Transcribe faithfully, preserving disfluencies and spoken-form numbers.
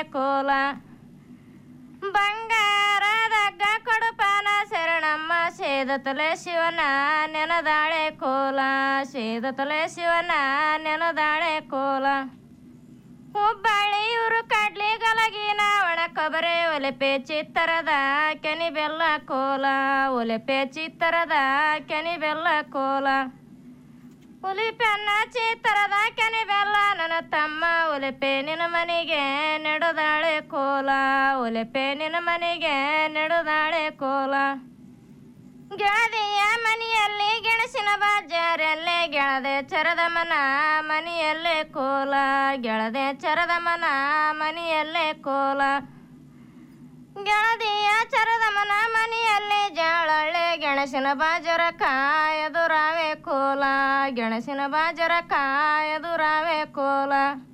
ಕೋಲ ಬಂಗಾರದಗ್ಗ ಕಡುಪಾನ ಶರಣಮ್ಮ ಸೇದತಲೆ ಶಿವನ ನೆನದಾಳೆ ಕೋಲ ಸೇದತಲೆ ಶಿವನ ನೆನದಾಳೆ ಕೋಲ ಹುಬ್ಬಳ್ಳಿಯೂರು ಕಡ್ಲಿ ಗಲಗಿನ ಒಣ ಕೊಬರೆ ಒಲೆಪೆ ಚಿತ್ತರದ ಕೆನಿ ಬೆಲ್ಲ ಕೋಲ ಒಲೆಪೆ ಚಿತ್ತರದ ಕೆನಿ ಬೆಲ್ಲ ಕೋಲ ಉಲಿಪೆನ್ನ ಚಿತ್ತರದ ಕೆನಿ ಬೆಲ್ಲ ನನ್ನ ತಮ್ಮ ಒಲೆಪೆ ನಿನ್ನ ಮನೆಗೆ ನೆಡುದಾಳೆ ಕೋಲ ಒಲೆಪೆ ನಿನ್ನ ಮನೆಗೆ ನೆಡುದಾಳೆ ಕೋಲ ಗೆಳದಿಯ ಮನೆಯಲ್ಲಿ ಗೆಣಸಿನ ಬಾಜಾರಲ್ಲೇ ಗೆಳದೆ ಚರದ ಮನ ಮನೆಯಲ್ಲೇ ಕೋಲ ಗೆಳದೆ ಚರದ ಮನ ಮನೆಯಲ್ಲೇ ಕೋಲ ಗೆಳದಿಯ ಚರದ ಮನ ಮನೆಯಲ್ಲಿ ಜಾಳಳ್ಳೆ ಗೆಣಸಿನ ಬಾಜರ ಕಾಯದುರಾವೆ ಕೋಲ ಗೆಣಸಿನ ಬಾಜರ ಕಾಯದುರಾವೆ ಕೋಲ